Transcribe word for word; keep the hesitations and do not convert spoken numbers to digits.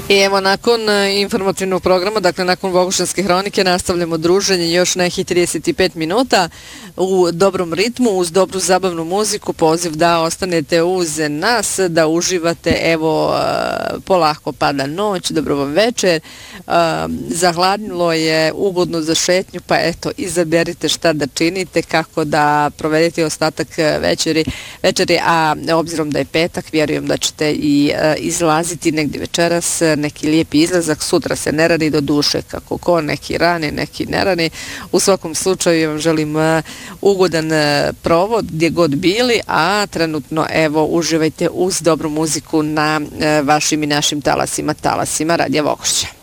I evo, nakon informativnog programa, dakle nakon Bogušanske hronike, nastavljamo druženje još nekih trideset pet minuta u dobrom ritmu, uz dobru zabavnu muziku. Poziv da ostanete uz nas, da uživate. Evo, polako pada noć, dobro vam večer. Zahladnilo je, ugodno za šetnju, pa eto, izaberite šta da činite, kako da provedete ostatak večeri, večeri, a obzirom da je petak, vjerujem da ćete i izlaziti negdje večeras, neki lijepi izlazak. Sutra se ne rani, do duše kako ko, neki rani, neki ne rani. U svakom slučaju vam želim ugodan provod gdje god bili, a trenutno evo uživajte uz dobru muziku na vašim i našim talasima, talasima Radija Vogošća.